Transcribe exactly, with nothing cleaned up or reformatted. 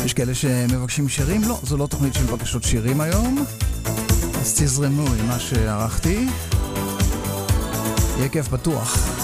יש כאלה שמבקשים שירים? לא, זו לא תוכנית של בקשות שירים היום, אז תזרמו עם מה שערכתי, יהיה כיף בטוח.